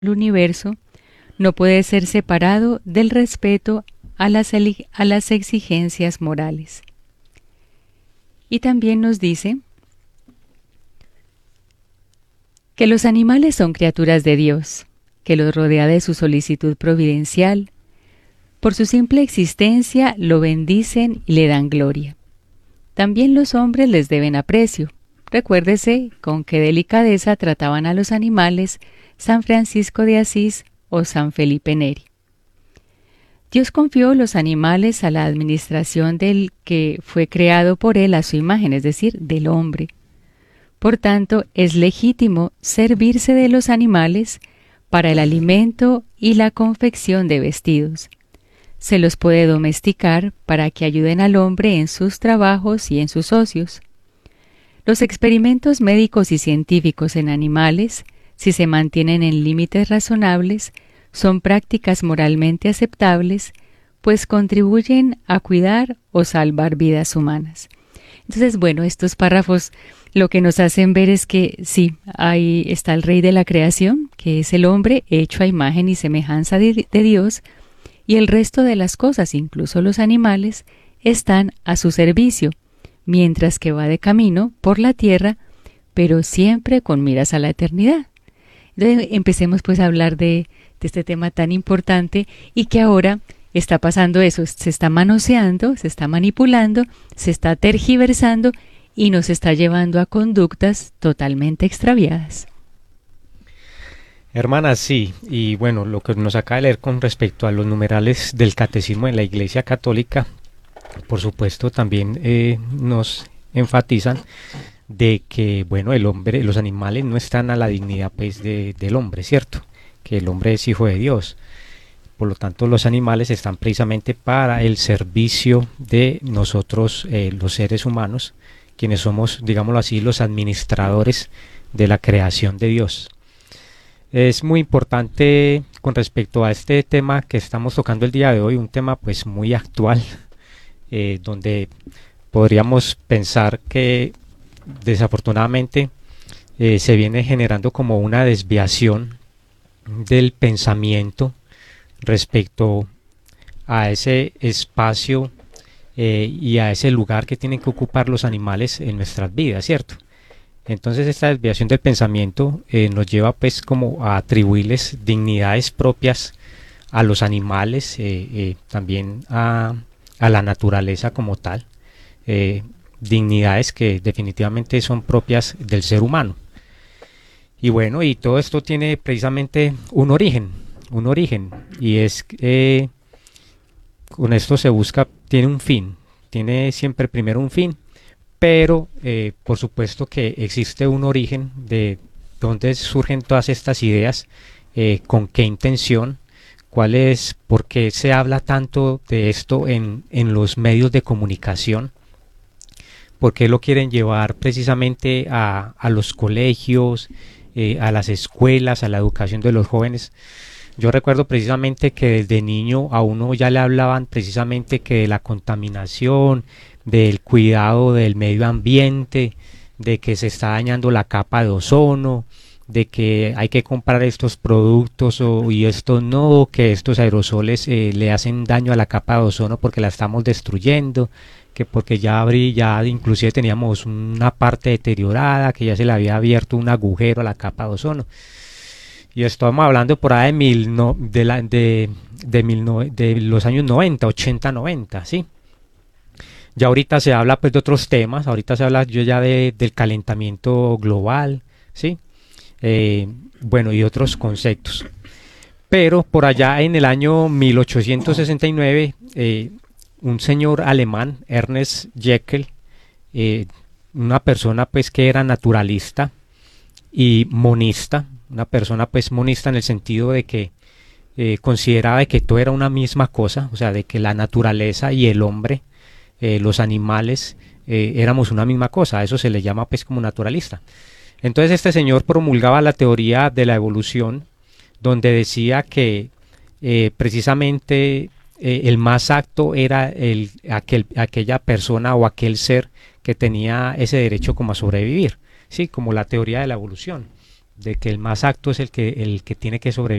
el universo no puede ser separado del respeto a las exigencias morales. Y también nos dice que los animales son criaturas de Dios, que los rodea de su solicitud providencial. Por su simple existencia lo bendicen y le dan gloria. También los hombres les deben aprecio. Recuérdese con qué delicadeza trataban a los animales San Francisco de Asís o San Felipe Neri. Dios confió los animales a la administración del que fue creado por él a su imagen, es decir, del hombre. Por tanto, es legítimo servirse de los animales para el alimento y la confección de vestidos. Se los puede domesticar para que ayuden al hombre en sus trabajos y en sus ocios. Los experimentos médicos y científicos en animales, si se mantienen en límites razonables, son prácticas moralmente aceptables, pues contribuyen a cuidar o salvar vidas humanas. Entonces, bueno, estos párrafos lo que nos hacen ver es que sí, ahí está el rey de la creación, que es el hombre hecho a imagen y semejanza de Dios, y el resto de las cosas, incluso los animales, están a su servicio, mientras que va de camino por la tierra, pero siempre con miras a la eternidad. Entonces empecemos pues a hablar de este tema tan importante y que ahora está pasando eso, se está manoseando, se está manipulando, se está tergiversando y nos está llevando a conductas totalmente extraviadas. Hermana, sí, y bueno, lo que nos acaba de leer con respecto a los numerales del catecismo en la Iglesia Católica, por supuesto también nos enfatizan de que, bueno, el hombre, los animales no están a la dignidad pues del hombre, ¿cierto? Que el hombre es hijo de Dios. Por lo tanto, los animales están precisamente para el servicio de nosotros, los seres humanos, quienes somos, digámoslo así, los administradores de la creación de Dios. Es muy importante con respecto a este tema que estamos tocando el día de hoy, un tema pues muy actual, donde podríamos pensar que desafortunadamente se viene generando como una desviación del pensamiento respecto a ese espacio y a ese lugar que tienen que ocupar los animales en nuestras vidas, ¿cierto? Entonces esta desviación del pensamiento nos lleva pues como a atribuirles dignidades propias a los animales, también a la naturaleza como tal, dignidades que definitivamente son propias del ser humano. Y bueno, y todo esto tiene precisamente un origen, y es con esto se busca, tiene un fin, tiene siempre primero un fin, pero por supuesto que existe un origen de dónde surgen todas estas ideas, con qué intención, cuál es, por qué se habla tanto de esto en los medios de comunicación, por qué lo quieren llevar precisamente a los colegios, a las escuelas, a la educación de los jóvenes. Yo recuerdo precisamente que desde niño a uno ya le hablaban precisamente que de la contaminación, del cuidado del medio ambiente, de que se está dañando la capa de ozono, de que hay que comprar estos productos y estos no, que estos aerosoles le hacen daño a la capa de ozono porque la estamos destruyendo, que porque ya inclusive teníamos una parte deteriorada, que ya se le había abierto un agujero a la capa de ozono. Y estamos hablando por ahí de los años 90, 80, 90, ¿sí? Ya ahorita se habla pues de otros temas, ahorita se habla del calentamiento global, ¿sí? Bueno, y otros conceptos. Pero por allá en el año 1869, un señor alemán, Ernest Haeckel, una persona pues que era naturalista y monista, una persona pues monista en el sentido de que consideraba de que todo era una misma cosa, o sea, de que la naturaleza y el hombre, los animales, éramos una misma cosa. A eso se le llama pues como naturalista. Entonces este señor promulgaba la teoría de la evolución, donde decía que precisamente el más apto era aquella persona o aquel ser que tenía ese derecho como a sobrevivir, ¿sí? Como la teoría de la evolución, de que el más apto es el que tiene que sobrevivir